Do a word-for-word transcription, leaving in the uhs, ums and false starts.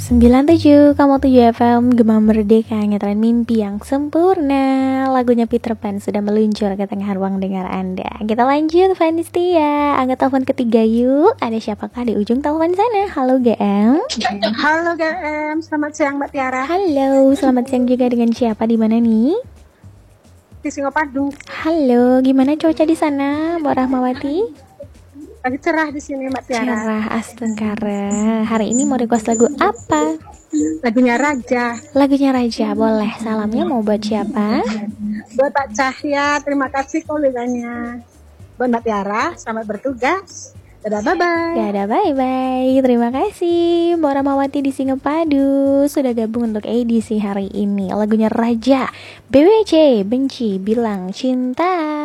sembilan puluh tujuh koma tujuh F M Gema Merdeka, ngetren mimpi yang sempurna. Lagunya Peter Pan sudah meluncur ke tengah ruang dengar Anda. Kita lanjut, Fanny Setia. Angkat telepon ketiga yuk. Ada siapakah di ujung telepon sana? Halo G M. Halo G M, selamat siang Mbak Tiara. Halo, selamat siang juga. Dengan siapa, di mana nih? Di Singopadu. Halo, gimana cuaca di sana, Mbak Rahmawati? Lagi cerah di sini Mbak Tiara. Cerah, astagfirullah. Hari ini mau request lagu apa? Lagunya Raja. Lagunya Raja, boleh. Salamnya mau buat siapa? Buat Pak Cahya, terima kasih koleganya. Buat Mbak Tiara, selamat bertugas. Dadah, bye-bye. Dadah, bye-bye. Terima kasih Mbak Ramawati di Singapadu sudah gabung untuk edisi hari ini. Lagunya Raja, B W C, Benci Bilang Cinta.